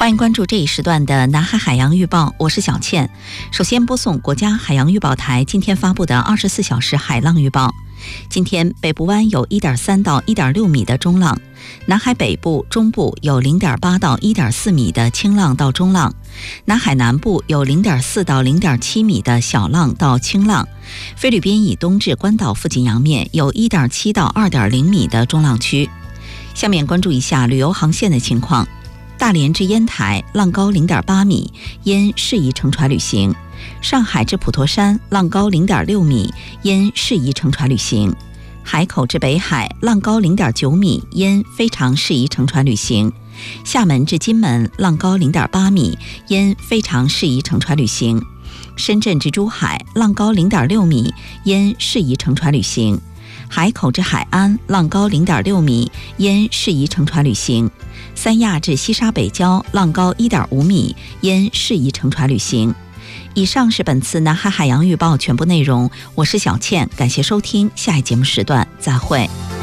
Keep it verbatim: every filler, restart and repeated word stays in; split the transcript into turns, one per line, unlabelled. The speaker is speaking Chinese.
欢迎关注这一时段的南海海洋预报，我是小倩。首先播送国家海洋预报台今天发布的二十四小时海浪预报。今天北部湾有 一点三到一点六米的中浪，南海北部、中部有 零点八到一点四米的轻浪到中浪，南海南部有 零点四到零点七米的小浪到轻浪，菲律宾以东至关岛附近洋面有 一点七到二点零米的中浪区。下面关注一下旅游航线的情况。大连至烟台浪高 零点八米，因适宜乘船旅行；上海至普陀山浪高 零点六米，因适宜乘船旅行；海口至北海浪高 零点九米，因非常适宜乘船旅行；厦门至金门浪高 零点八米，因非常适宜乘船旅行；深圳至珠海浪高 零点六米，因适宜乘船旅行；海口至海安浪高 零点六米，因适宜乘船旅行；三亚至西沙北礁浪高 一点五米，因适宜乘船旅行。以上是本次南海海洋预报全部内容，我是小倩，感谢收听，下一节目时段再会。